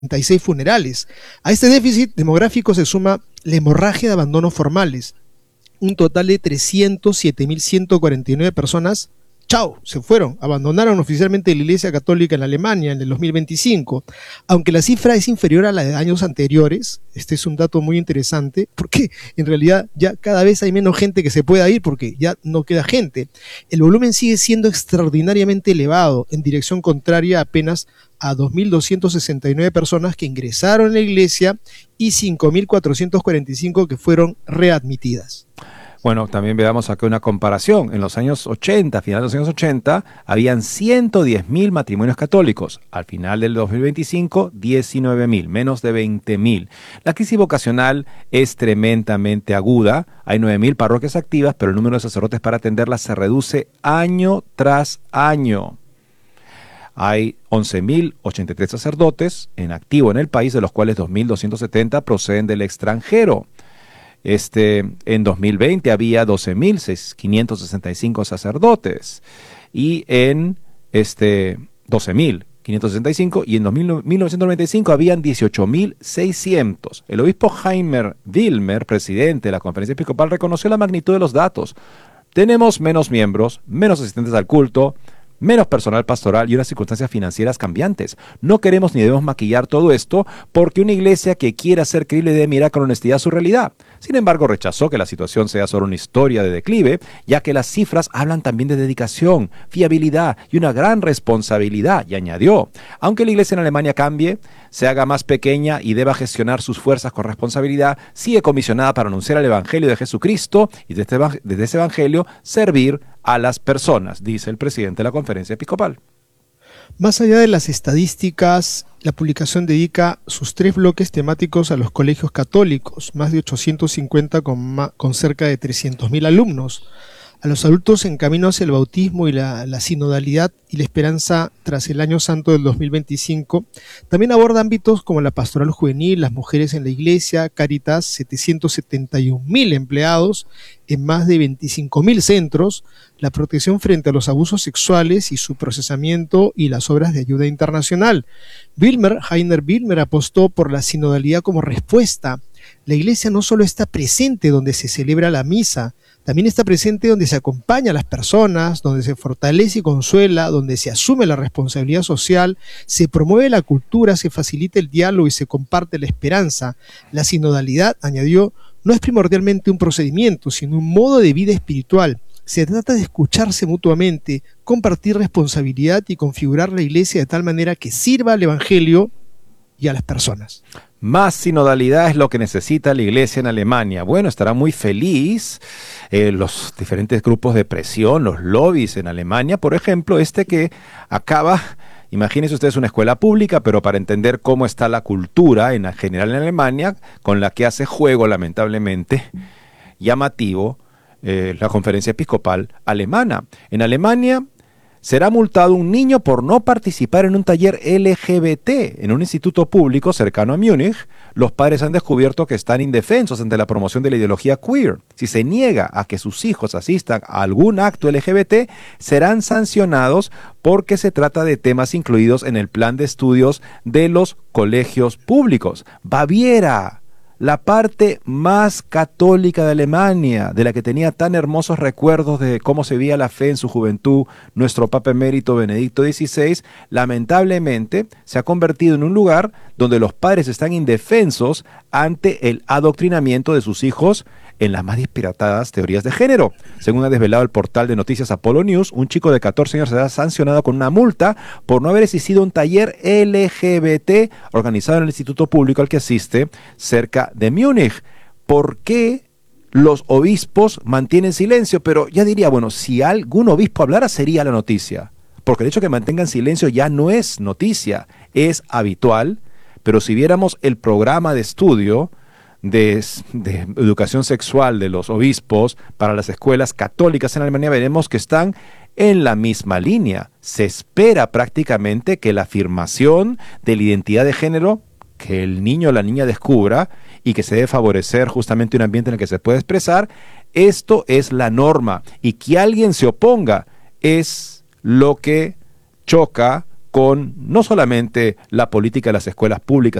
36 funerales. A este déficit demográfico se suma la hemorragia de abandonos formales. Un total de 307.149 personas, chao, se fueron, abandonaron oficialmente la Iglesia Católica en Alemania en el 2025. Aunque la cifra es inferior a la de años anteriores, este es un dato muy interesante, porque en realidad ya cada vez hay menos gente que se pueda ir porque ya no queda gente. El volumen sigue siendo extraordinariamente elevado, en dirección contraria apenas a 2.269 personas que ingresaron en la iglesia y 5.445 que fueron readmitidas. Bueno, también veamos acá una comparación. En los años 80, final de los años 80, habían 110.000 matrimonios católicos. Al final del 2025, 19.000, menos de 20.000. La crisis vocacional es tremendamente aguda. Hay 9.000 parroquias activas, pero el número de sacerdotes para atenderlas se reduce año tras año. Hay 11.083 sacerdotes en activo en el país, de los cuales 2.270 proceden del extranjero. En 2020 había 12.565 sacerdotes y en 12.565 y en 1995 habían 18.600. El obispo Heimer Wilmer, presidente de la Conferencia Episcopal, reconoció la magnitud de los datos. Tenemos menos miembros, menos asistentes al culto, menos personal pastoral y unas circunstancias financieras cambiantes. No queremos ni debemos maquillar todo esto porque una iglesia que quiera ser creíble debe mirar con honestidad su realidad. Sin embargo, rechazó que la situación sea solo una historia de declive, ya que las cifras hablan también de dedicación, fiabilidad y una gran responsabilidad. Y añadió, aunque la iglesia en Alemania cambie, se haga más pequeña y deba gestionar sus fuerzas con responsabilidad, sigue comisionada para anunciar el Evangelio de Jesucristo y desde ese Evangelio servir a las personas, dice el presidente de la Conferencia Episcopal. Más allá de las estadísticas, la publicación dedica sus 3 bloques temáticos a los colegios católicos, más de 850 con cerca de 300.000 alumnos, a los adultos en camino hacia el bautismo y la sinodalidad y la esperanza tras el Año Santo del 2025. También aborda ámbitos como la pastoral juvenil, las mujeres en la iglesia, Cáritas, 771.000 empleados en más de 25.000 centros, la protección frente a los abusos sexuales y su procesamiento y las obras de ayuda internacional. Heiner Wilmer apostó por la sinodalidad como respuesta. La iglesia no solo está presente donde se celebra la misa, también está presente donde se acompaña a las personas, donde se fortalece y consuela, donde se asume la responsabilidad social, se promueve la cultura, se facilita el diálogo y se comparte la esperanza. La sinodalidad, añadió, no es primordialmente un procedimiento, sino un modo de vida espiritual. Se trata de escucharse mutuamente, compartir responsabilidad y configurar la iglesia de tal manera que sirva al Evangelio y a las personas. Más sinodalidad es lo que necesita la iglesia en Alemania. Bueno, estará muy feliz los diferentes grupos de presión, los lobbies en Alemania, por ejemplo, que acaba, imagínense ustedes una escuela pública, pero para entender cómo está la cultura en general en Alemania, con la que hace juego, lamentablemente, llamativo, la Conferencia Episcopal Alemana. En Alemania será multado un niño por no participar en un taller LGBT en un instituto público cercano a Múnich. Los padres han descubierto que están indefensos ante la promoción de la ideología queer. Si se niega a que sus hijos asistan a algún acto LGBT, serán sancionados porque se trata de temas incluidos en el plan de estudios de los colegios públicos. Baviera, la parte más católica de Alemania, de la que tenía tan hermosos recuerdos de cómo se veía la fe en su juventud, nuestro Papa emérito Benedicto XVI, lamentablemente se ha convertido en un lugar donde los padres están indefensos ante el adoctrinamiento de sus hijos en las más disparatadas teorías de género. Según ha desvelado el portal de noticias Apollo News, un chico de 14 años será sancionado con una multa por no haber asistido a un taller LGBT organizado en el instituto público al que asiste cerca de Múnich. ¿Por qué los obispos mantienen silencio? Pero ya diría, bueno, si algún obispo hablara sería la noticia. Porque el hecho de que mantengan silencio ya no es noticia, es habitual. Pero si viéramos el programa de estudio de educación sexual de los obispos para las escuelas católicas en Alemania, veremos que están en la misma línea. Se espera prácticamente que la afirmación de la identidad de género que el niño o la niña descubra y que se debe favorecer justamente un ambiente en el que se puede expresar, esto es la norma, y que alguien se oponga es lo que choca con no solamente la política de las escuelas públicas,